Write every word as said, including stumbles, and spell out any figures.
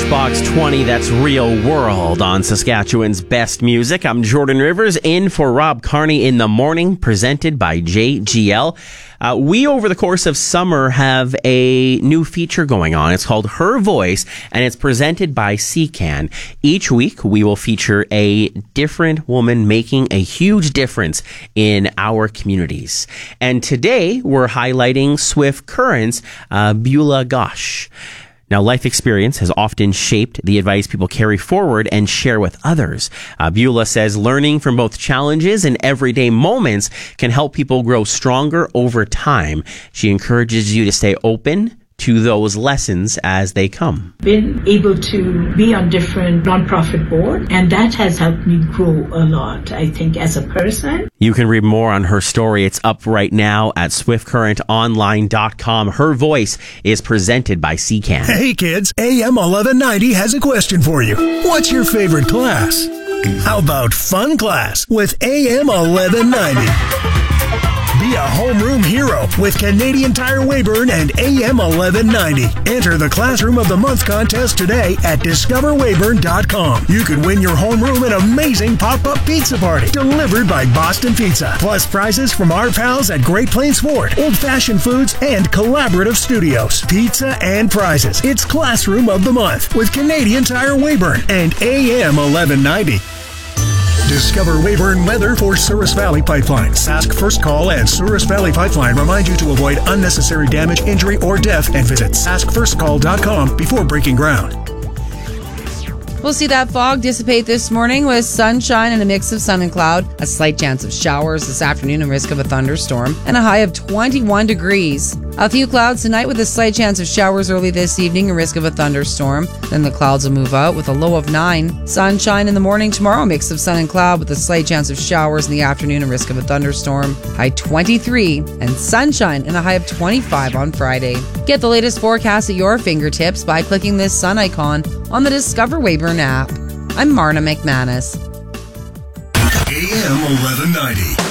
Box twenty, that's Real World on Saskatchewan's Best Music. I'm Jordan Rivers, in for Rob Carney in the morning, presented by J G L. Uh, we, over the course of summer, have a new feature going on. It's called Her Voice, and it's presented by C CAN. Each week, we will feature a different woman making a huge difference in our communities. And today, we're highlighting Swift Current's uh, Beulah Ghosh. Now, life experience has often shaped the advice people carry forward and share with others. Uh, Beulah says learning from both challenges and everyday moments can help people grow stronger over time. She encourages you to stay open to those lessons as they come. Been able to be on different nonprofit boards, and that has helped me grow a lot, I think, as a person. You can read more on her story. It's up right now at swift current online dot com. Her Voice is presented by C CAN. Hey kids, A M eleven ninety has a question for you. What's your favorite class? How about fun class with A M eleven ninety? Be a homeroom hero with Canadian Tire Weyburn and A M eleven ninety. Enter the Classroom of the Month contest today at discover weyburn dot com. You could win your homeroom an amazing pop-up pizza party delivered by Boston Pizza. Plus prizes from our pals at Great Plains Ford, Old Fashioned Foods, and Collaborative Studios. Pizza and prizes. It's Classroom of the Month with Canadian Tire Weyburn and A M eleven ninety. Discover Weyburn weather for Souris Valley Pipeline. Sask First Call and Souris Valley Pipeline remind you to avoid unnecessary damage, injury, or death, and visit sask first call dot com before breaking ground. We'll see that fog dissipate this morning with sunshine and a mix of sun and cloud, a slight chance of showers this afternoon and risk of a thunderstorm, and a high of twenty-one degrees. A few clouds tonight with a slight chance of showers early this evening and risk of a thunderstorm. Then the clouds will move out with a low of nine. Sunshine in the morning tomorrow, mix of sun and cloud with a slight chance of showers in the afternoon and risk of a thunderstorm. High twenty-three, and sunshine and a high of twenty-five on Friday. Get the latest forecast at your fingertips by clicking this sun icon on the Discover Weyburn app. I'm Marna McManus. A M eleven ninety.